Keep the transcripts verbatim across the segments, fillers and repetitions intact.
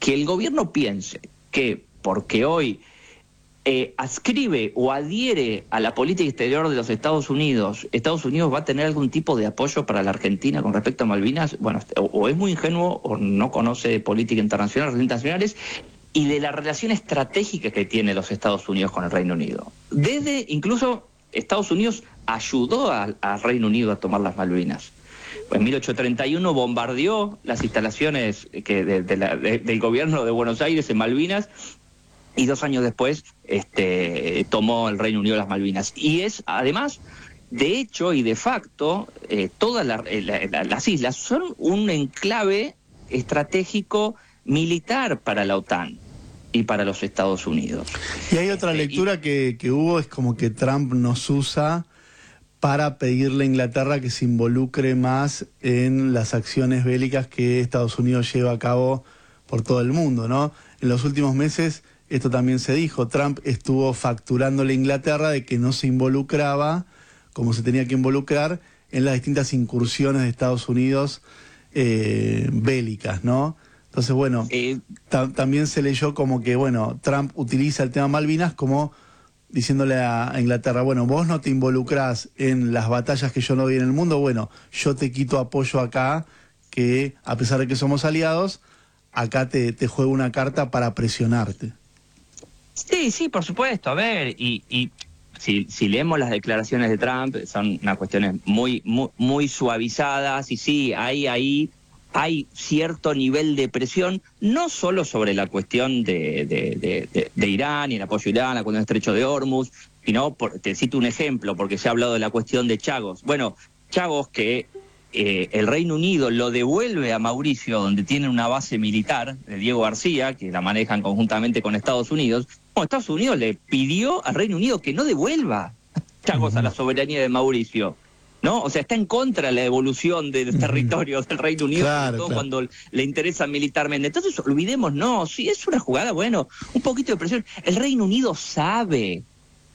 que el gobierno piense que porque hoy eh, adscribe o adhiere a la política exterior de los Estados Unidos, Estados Unidos va a tener algún tipo de apoyo para la Argentina con respecto a Malvinas, bueno, o, o es muy ingenuo o no conoce política internacional, relaciones internacionales, y de la relación estratégica que tiene los Estados Unidos con el Reino Unido. Desde, incluso, Estados Unidos ayudó al Reino Unido a tomar las Malvinas. Pues en mil ochocientos treinta y uno bombardeó las instalaciones que de, de la, de, del gobierno de Buenos Aires en Malvinas, y dos años después este, tomó el Reino Unido las Malvinas. Y es, además, de hecho y de facto, eh, todas la, la, la, las islas son un enclave estratégico militar para la OTAN y para los Estados Unidos. Y hay otra este, lectura y... que, que hubo, es como que Trump nos usa para pedirle a Inglaterra que se involucre más en las acciones bélicas que Estados Unidos lleva a cabo por todo el mundo, ¿no? En los últimos meses esto también se dijo, Trump estuvo facturándole a Inglaterra de que no se involucraba como se tenía que involucrar en las distintas incursiones de Estados Unidos eh, bélicas, ¿no? Entonces, bueno, eh, ta también se leyó como que, bueno, Trump utiliza el tema Malvinas como diciéndole a Inglaterra, bueno, vos no te involucrás en las batallas que yo no doy en el mundo, bueno, yo te quito apoyo acá, que a pesar de que somos aliados, acá te, te juego una carta para presionarte. Sí, sí, por supuesto. A ver, y, y si, si leemos las declaraciones de Trump, son unas cuestiones muy, muy, muy suavizadas, y sí, hay ahí hay cierto nivel de presión, no solo sobre la cuestión de, de, de, de, de Irán y el apoyo a Irán, la cuestión del Estrecho de Hormuz, sino, por, te cito un ejemplo, porque se ha hablado de la cuestión de Chagos. Bueno, Chagos que eh, el Reino Unido lo devuelve a Mauricio, donde tienen una base militar, de Diego García, que la manejan conjuntamente con Estados Unidos. Bueno, Estados Unidos le pidió al Reino Unido que no devuelva Chagos uh-huh. a la soberanía de Mauricio, ¿no? O sea, está en contra de la devolución de los uh-huh. territorios del Reino Unido, claro, sobre todo claro. cuando le interesa militarmente. Entonces, olvidemos, no, si es una jugada, bueno, un poquito de presión. El Reino Unido sabe,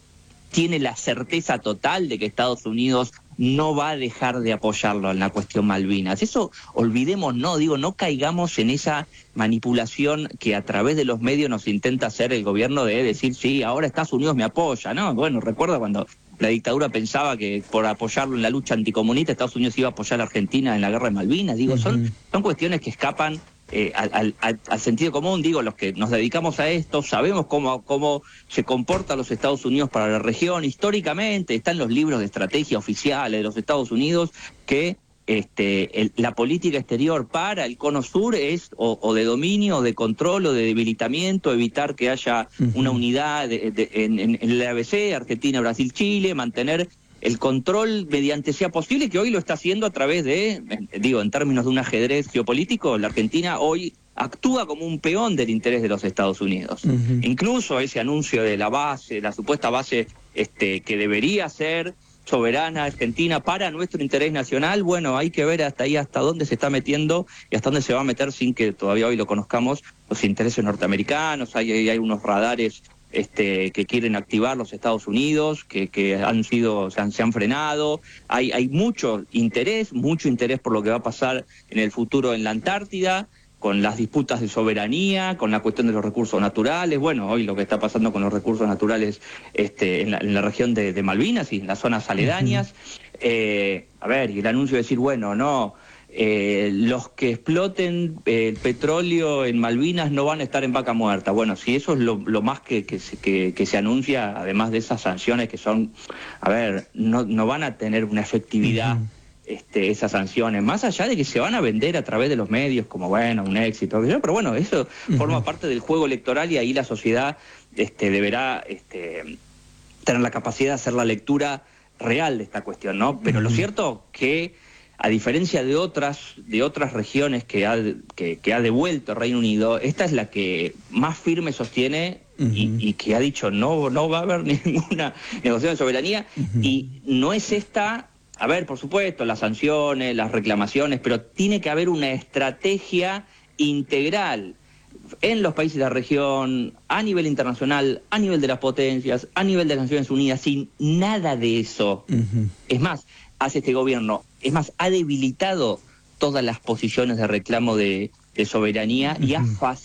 tiene la certeza total de que Estados Unidos no va a dejar de apoyarlo en la cuestión Malvinas. Eso, olvidemos, no, digo, no caigamos en esa manipulación que a través de los medios nos intenta hacer el gobierno de decir, sí, ahora Estados Unidos me apoya, ¿no? Bueno, recuerda cuando la dictadura pensaba que por apoyarlo en la lucha anticomunista Estados Unidos iba a apoyar a Argentina en la guerra de Malvinas. Digo, uh-huh. son, son cuestiones que escapan Eh, al, al, al sentido común. Digo, los que nos dedicamos a esto sabemos cómo, cómo se comportan los Estados Unidos para la región históricamente. Están los libros de estrategia oficiales de los Estados Unidos que este, el, la política exterior para el cono sur es o, o de dominio, o de control, o de debilitamiento, evitar que haya uh-huh. una unidad de, de, en, en el A B C, Argentina, Brasil, Chile, mantener el control mediante sea posible, que hoy lo está haciendo a través de, digo, en términos de un ajedrez geopolítico, la Argentina hoy actúa como un peón del interés de los Estados Unidos. Uh-huh. Incluso ese anuncio de la base, la supuesta base este, que debería ser soberana Argentina para nuestro interés nacional, bueno, hay que ver hasta ahí, hasta dónde se está metiendo y hasta dónde se va a meter sin que todavía hoy lo conozcamos los intereses norteamericanos. Hay, hay unos radares Este, que quieren activar los Estados Unidos, que, que han sido, se han, se han frenado. Hay, hay mucho interés, mucho interés por lo que va a pasar en el futuro en la Antártida, con las disputas de soberanía, con la cuestión de los recursos naturales. Bueno, hoy lo que está pasando con los recursos naturales este, en, la, en la región de, de Malvinas y en las zonas aledañas. Uh-huh. eh, a ver, y el anuncio de decir, bueno, no... Eh, los que exploten eh, el petróleo en Malvinas no van a estar en vaca muerta. Bueno, si eso es lo, lo más que, que, se, que, que se anuncia, además de esas sanciones que son, a ver, no, no van a tener una efectividad uh-huh. este, esas sanciones, más allá de que se van a vender a través de los medios como, bueno, un éxito, pero bueno, eso uh-huh. forma parte del juego electoral y ahí la sociedad este, deberá este, tener la capacidad de hacer la lectura real de esta cuestión, ¿no? Pero uh-huh. lo cierto que a diferencia de otras de otras regiones que ha, que, que ha devuelto el Reino Unido, esta es la que más firme sostiene uh-huh. y, y que ha dicho no, no va a haber ninguna negociación de soberanía. Uh-huh. Y no es esta, a ver, por supuesto, las sanciones, las reclamaciones, pero tiene que haber una estrategia integral en los países de la región, a nivel internacional, a nivel de las potencias, a nivel de las Naciones Unidas. Sin nada de eso. Uh-huh. Es más, hace este gobierno, es más, ha debilitado todas las posiciones de reclamo de, de soberanía uh-huh. y ha